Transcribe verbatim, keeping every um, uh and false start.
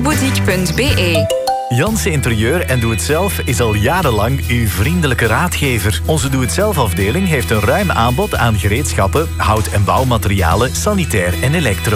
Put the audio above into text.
boutique punt b e. Jansen Interieur en Doe-het-zelf is al jarenlang uw vriendelijke raadgever. Onze Doe-het-zelf afdeling heeft een ruim aanbod aan gereedschappen, hout- en bouwmaterialen, sanitair en elektro.